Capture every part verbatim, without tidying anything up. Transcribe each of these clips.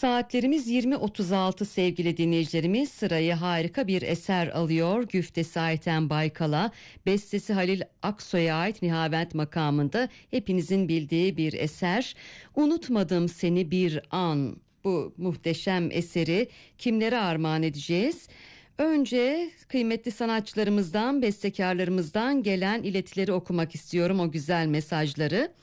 Saatlerimiz yirmi otuz altı sevgili dinleyicilerimiz, sırayı harika bir eser alıyor. Güftesi Ayten Baykal'a, bestesi Halil Aksoy'a ait Nihavent makamında hepinizin bildiği bir eser. Unutmadım seni bir an. Bu muhteşem eseri kimlere armağan edeceğiz? Önce kıymetli sanatçılarımızdan, bestekarlarımızdan gelen iletileri okumak istiyorum, o güzel mesajları.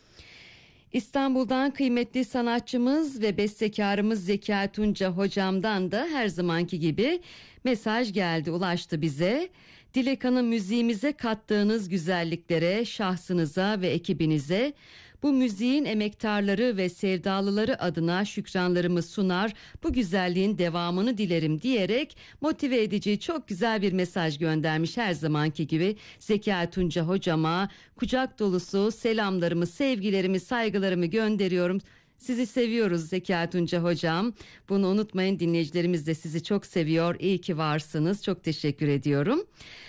İstanbul'dan kıymetli sanatçımız ve bestekarımız Zekai Tunca hocamdan da her zamanki gibi mesaj geldi, ulaştı bize. Dilek Hanım, müziğimize kattığınız güzelliklere, şahsınıza ve ekibinize, bu müziğin emektarları ve sevdalıları adına şükranlarımı sunar, bu güzelliğin devamını dilerim diyerek motive edici çok güzel bir mesaj göndermiş her zamanki gibi. Zekai Tunca hocama kucak dolusu selamlarımı, sevgilerimi, saygılarımı gönderiyorum. Sizi seviyoruz Zekai Tunca hocam. Bunu unutmayın, dinleyicilerimiz de sizi çok seviyor. İyi ki varsınız. Çok teşekkür ediyorum.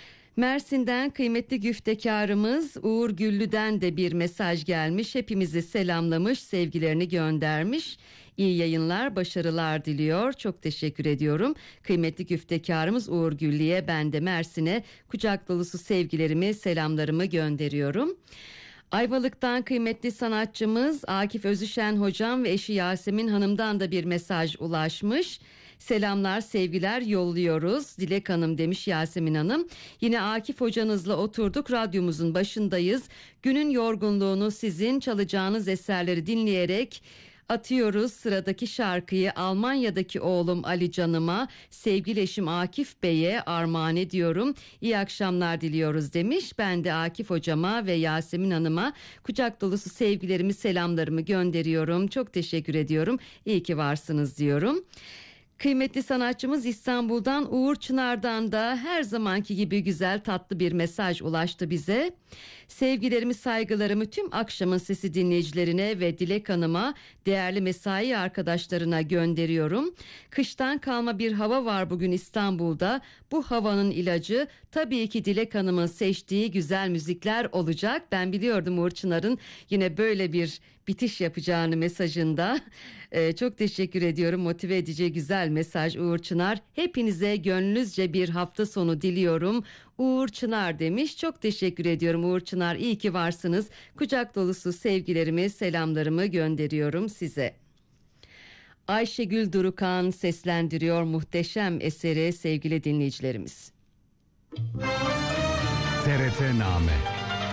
Mersin'den kıymetli güftekarımız Uğur Güllü'den de bir mesaj gelmiş. Hepimizi selamlamış, sevgilerini göndermiş. İyi yayınlar, başarılar diliyor. Çok teşekkür ediyorum. Kıymetli güftekarımız Uğur Güllü'ye ben de Mersin'e kucak dolusu sevgilerimi, selamlarımı gönderiyorum. Ayvalık'tan kıymetli sanatçımız Akif Özüşen hocam ve eşi Yasemin Hanım'dan da bir mesaj ulaşmış. Selamlar, sevgiler yolluyoruz Dilek Hanım demiş Yasemin Hanım. Yine Akif hocanızla oturduk, radyomuzun başındayız. Günün yorgunluğunu sizin çalacağınız eserleri dinleyerek atıyoruz. Sıradaki şarkıyı Almanya'daki oğlum Ali Canım'a, sevgili eşim Akif Bey'e armağan ediyorum. İyi akşamlar diliyoruz demiş. Ben de Akif hocama ve Yasemin Hanım'a kucak dolusu sevgilerimi, selamlarımı gönderiyorum. Çok teşekkür ediyorum. İyi ki varsınız diyorum. Kıymetli sanatçımız İstanbul'dan Uğur Çınar'dan da her zamanki gibi güzel, tatlı bir mesaj ulaştı bize. Sevgilerimi, saygılarımı tüm Akşamın Sesi dinleyicilerine ve Dilek Hanım'a, değerli mesai arkadaşlarına gönderiyorum. Kıştan kalma bir hava var bugün İstanbul'da. Bu havanın ilacı tabii ki Dilek Hanım'ın seçtiği güzel müzikler olacak. Ben biliyordum Uğur Çınar'ın yine böyle bir bitiş yapacağını mesajında. Ee, çok teşekkür ediyorum. Motive edici güzel mesaj Uğur Çınar. Hepinize gönlünüzce bir hafta sonu diliyorum. Uğur Çınar demiş. Çok teşekkür ediyorum Uğur Çınar. İyi ki varsınız. Kucak dolusu sevgilerimi, selamlarımı gönderiyorum size. Ayşegül Durukan seslendiriyor muhteşem eseri sevgili dinleyicilerimiz. T R T Name.